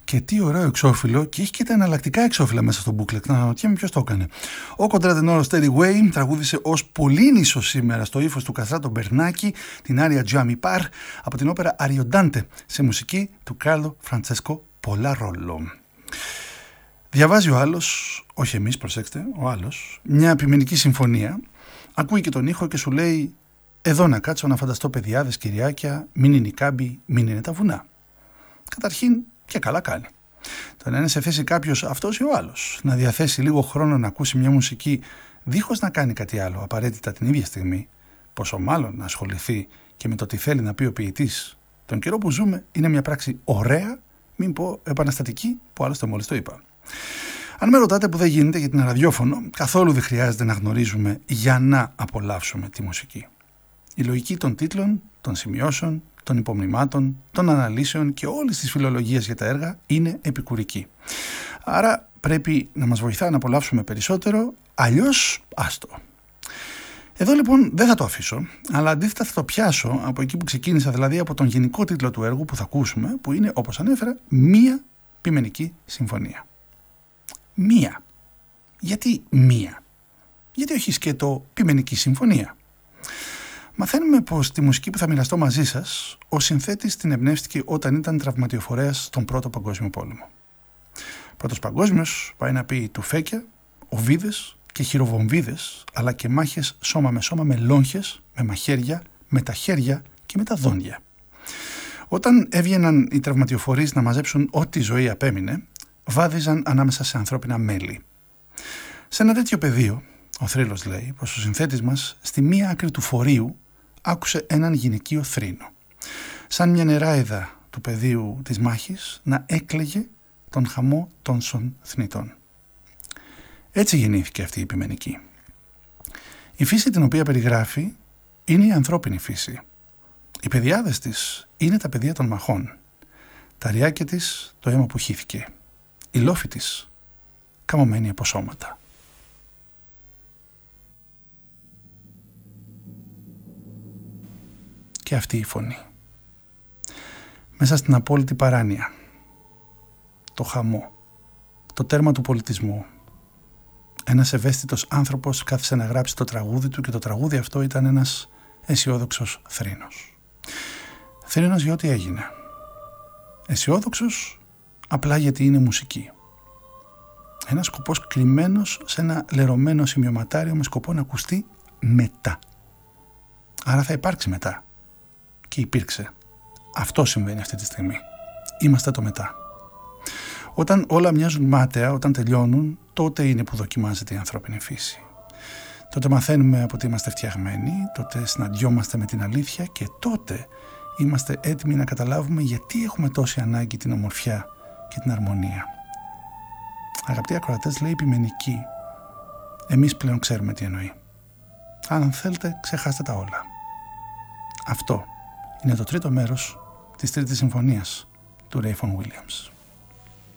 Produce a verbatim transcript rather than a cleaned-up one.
Και τι ωραίο εξώφυλλο, και έχει και τα εναλλακτικά εξώφυλλα μέσα στο booklet. Να αναρωτιέμαι ποιος το έκανε. Ο Contratenor Steady Way τραγούδισε ως Πολύνησο σήμερα στο ύφος του Καστράτο Μπερνάκη την άρια Giammi Par από την όπερα Ariodante σε μουσική του Κάρλο Φραντσέσκο Πολαρόλο. Διαβάζει ο άλλος, όχι εμείς, προσέξτε, ο άλλος, μια επιμενική συμφωνία, ακούει και τον ήχο και σου λέει: εδώ να κάτσω να φανταστώ παιδιάδες, κυριάκια, μην είναι οι κάμποι, μην είναι τα βουνά. Καταρχήν, και καλά κάνει. Το να είναι σε θέση κάποιος, αυτός ή ο άλλος, να διαθέσει λίγο χρόνο να ακούσει μια μουσική δίχως να κάνει κάτι άλλο απαραίτητα την ίδια στιγμή, πόσο μάλλον να ασχοληθεί και με το τι θέλει να πει ο ποιητής, τον καιρό που ζούμε, είναι μια πράξη ωραία, μην πω επαναστατική, που άλλωστε μόλις το είπα. Αν με ρωτάτε που δεν γίνεται για την ραδιόφωνο, καθόλου δεν χρειάζεται να γνωρίζουμε για να απολαύσουμε τη μουσική. Η λογική των τίτλων, των σημειώσεων, των υπομνημάτων, των αναλύσεων και όλης της φιλολογίας για τα έργα είναι επικουρική. Άρα πρέπει να μας βοηθά να απολαύσουμε περισσότερο, αλλιώς άστο. Εδώ λοιπόν δεν θα το αφήσω, αλλά αντίθετα θα το πιάσω από εκεί που ξεκίνησα, δηλαδή από τον γενικό τίτλο του έργου που θα ακούσουμε, που είναι, όπως ανέφερα, μία ποιμενική συμφωνία. Μία. Γιατί μία? Γιατί όχι σκέτο ποιμενική συμφωνία? Μαθαίνουμε πως τη μουσική που θα μοιραστώ μαζί σας, ο συνθέτης την εμπνεύστηκε όταν ήταν τραυματιοφορέας στον Πρώτο Παγκόσμιο Πόλεμο. Πρώτος Παγκόσμιος πάει να πει τουφέκια, οβίδες και χειροβομβίδες, αλλά και μάχες σώμα με σώμα με λόγχες, με μαχαίρια, με τα χέρια και με τα δόντια. Όταν έβγαιναν οι τραυματιοφορείς να μαζέψουν ό,τι η ζωή απέμεινε, βάδιζαν ανάμεσα σε ανθρώπινα μέλη. Σε ένα τέτοιο πεδίο, ο θρύλος λέει πως ο συνθέτης μας στη μία άκρη του φορείου άκουσε έναν γυναικείο θρήνο. Σαν μια νεράιδα του πεδίου της μάχης να έκλαιγε τον χαμό των θνητών. Έτσι γεννήθηκε αυτή η επιμενική. Η φύση την οποία περιγράφει είναι η ανθρώπινη φύση. Οι παιδιάδες της είναι τα παιδεία των μαχών. Τα ριάκια της το αίμα που χύθηκε. Η λόφη της καμωμένη από σώματα. Και αυτή η φωνή. Μέσα στην απόλυτη παράνοια, το χαμό, το τέρμα του πολιτισμού, ένας ευαίσθητος άνθρωπος κάθισε να γράψει το τραγούδι του και το τραγούδι αυτό ήταν ένας αισιόδοξος θρήνος. Θρήνος για ό,τι έγινε. Αισιόδοξος απλά γιατί είναι μουσική. Ένας σκοπός κρυμμένος σε ένα λερωμένο σημειωματάριο με σκοπό να ακουστεί μετά. Άρα θα υπάρξει μετά. Και υπήρξε. Αυτό συμβαίνει αυτή τη στιγμή. Είμαστε το μετά. Όταν όλα μοιάζουν μάταια, όταν τελειώνουν, τότε είναι που δοκιμάζεται η ανθρώπινη φύση. Τότε μαθαίνουμε από τι είμαστε φτιαγμένοι, τότε συναντιόμαστε με την αλήθεια και τότε είμαστε έτοιμοι να καταλάβουμε γιατί έχουμε τόση ανάγκη την ομορφιά και την αρμονία. Αγαπητοί ακροατές, λέει επιμενική. Εμείς πλέον ξέρουμε τι εννοεί. Αν θέλετε, ξεχάστε τα όλα. Αυτό είναι το τρίτο μέρος της τρίτης συμφωνίας του Rayfon Williams.